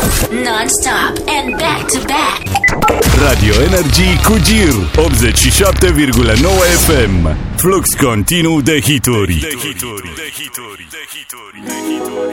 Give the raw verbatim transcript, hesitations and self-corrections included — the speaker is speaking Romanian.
Non-stop and back-to-back. Radio Energy cu Gir optzeci și șapte virgulă nouă F M. Flux continuu de hituri. De hituri. De hituri. De hituri. De hituri.